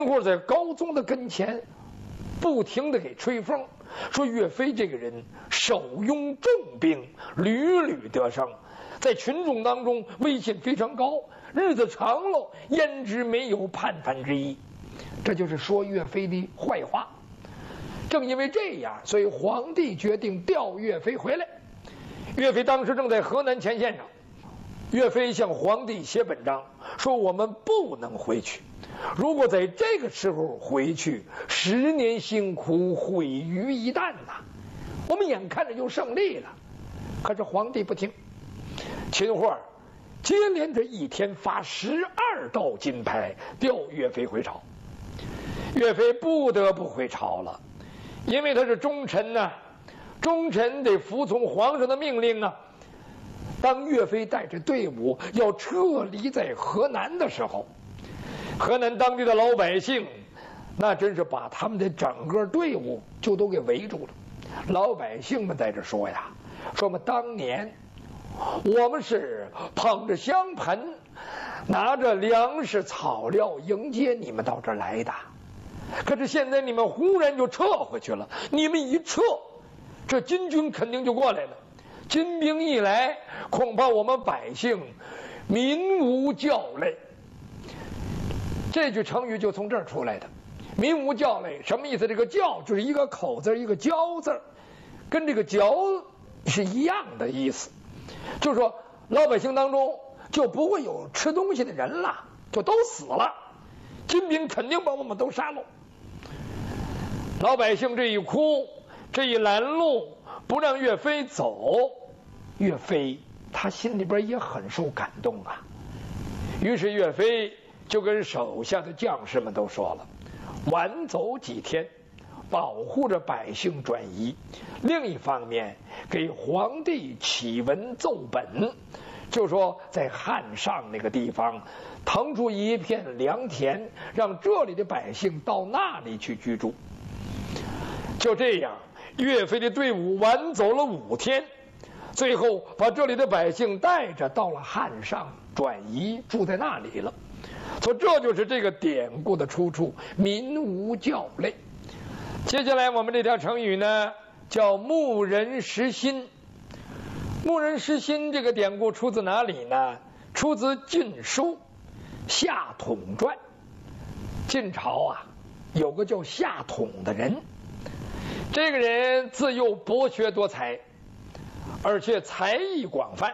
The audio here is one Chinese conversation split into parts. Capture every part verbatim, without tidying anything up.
或者在高宗的跟前，不停的给吹风，说岳飞这个人手拥重兵，屡屡得胜，在群众当中威信非常高，日子长了，焉知没有叛反之意？这就是说岳飞的坏话。正因为这样，所以皇帝决定调岳飞回来。岳飞当时正在河南前线上，岳飞向皇帝写本章，说我们不能回去，如果在这个时候回去，十年辛苦毁于一旦呐！我们眼看着就胜利了，可是皇帝不听。秦桧接连着一天发十二道金牌调岳飞回朝，岳飞不得不回朝了，因为他是忠臣呐、啊，忠臣得服从皇上的命令啊。当岳飞带着队伍要撤离在河南的时候，河南当地的老百姓那真是把他们的整个队伍就都给围住了。老百姓们在这说呀，说我们当年我们是捧着香盆，拿着粮食草料迎接你们到这儿来的，可是现在你们忽然就撤回去了，你们一撤，这金军肯定就过来了，金兵一来，恐怕我们百姓民无教类。这句成语就从这儿出来的，民无教类什么意思？这个教就是一个口字一个教字，跟这个嚼是一样的意思，就是说老百姓当中就不会有吃东西的人了，就都死了，金兵肯定把我们都杀了。老百姓这一哭，这一拦路，不让岳飞走，岳飞他心里边也很受感动啊。于是岳飞就跟手下的将士们都说了，晚走几天，保护着百姓转移，另一方面给皇帝启文奏本，就说在汉上那个地方腾出一片良田，让这里的百姓到那里去居住。就这样，岳飞的队伍晚走了五天，最后把这里的百姓带着到了汉上转移，住在那里了。所以这就是这个典故的出处，民无教类。接下来我们这条成语呢，叫牧人识心。牧人识心这个典故出自哪里呢？出自《晋书·夏统传》。晋朝啊，有个叫夏统的人，这个人自幼博学多才，而且才艺广泛。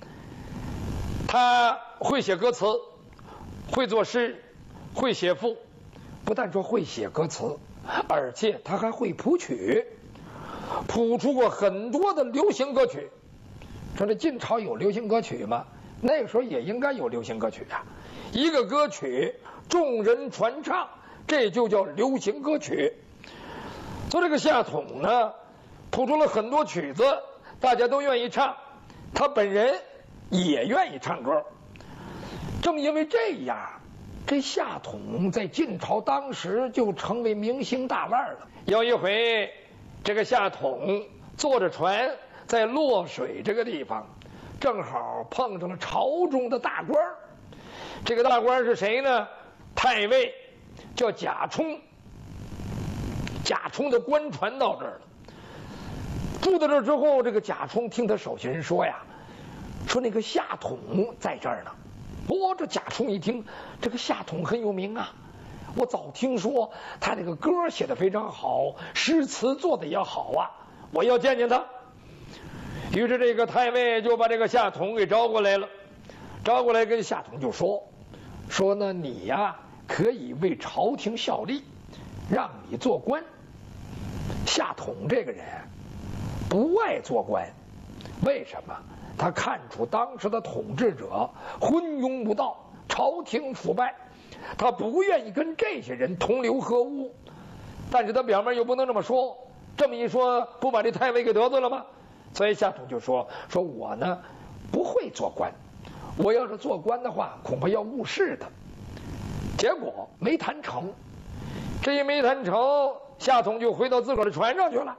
他会写歌词，会作诗，会写赋，不但说会写歌词，而且他还会谱曲，谱出过很多的流行歌曲。说这晋朝有流行歌曲吗？那个时候也应该有流行歌曲啊。一个歌曲众人传唱，这就叫流行歌曲。所以这个夏统呢，谱出了很多曲子，大家都愿意唱，他本人也愿意唱歌。正因为这样，这夏统在晋朝当时就成为明星大腕了。有一回，这个夏统坐着船在洛水这个地方，正好碰上了朝中的大官。这个大官是谁呢？太尉叫贾充。贾充的官船到这儿了，住到这儿之后，这个贾充听他手下人说呀，说那个夏统在这儿呢。哦，这贾充一听，这个夏统很有名啊，我早听说他这个歌写得非常好，诗词做得也好啊，我要见见他。于是这个太尉就把这个夏统给招过来了，招过来跟夏统就说，说呢你呀可以为朝廷效力，让你做官。夏统这个人不爱做官，为什么？他看出当时的统治者昏庸无道，朝廷腐败，他不愿意跟这些人同流合污。但是他表面又不能这么说，这么一说不把这太尉给得罪了吗？所以夏统就说，说我呢不会做官，我要是做官的话恐怕要误事的。结果没谈成，这一没谈成，夏统就回到自个儿的船上去了。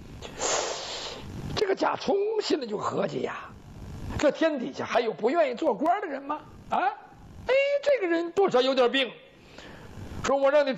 这个贾充心里就合计呀，这天底下还有不愿意做官的人吗？啊，哎，这个人多少有点病。说我让你